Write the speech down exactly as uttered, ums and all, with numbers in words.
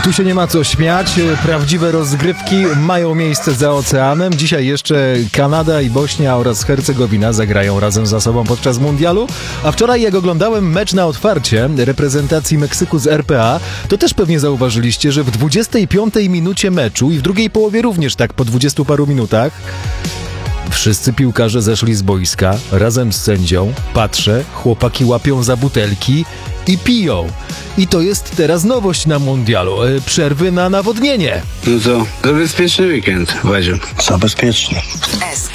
Tu się nie ma co śmiać, prawdziwe rozgrywki mają miejsce za oceanem. Dzisiaj jeszcze Kanada i Bośnia oraz Hercegowina zagrają razem za sobą podczas mundialu. A wczoraj, jak oglądałem mecz na otwarcie reprezentacji Meksyku z R P A, to też pewnie zauważyliście, że w dwudziestej piątej minucie meczu i w drugiej połowie również tak po dwudziestu paru minutach wszyscy piłkarze zeszli z boiska razem z sędzią. Patrzę, chłopaki łapią za butelki i piją. I to jest teraz nowość na mundialu. E, przerwy na nawodnienie. No to zabezpieczny weekend, Wadziu. Zabezpieczny. S K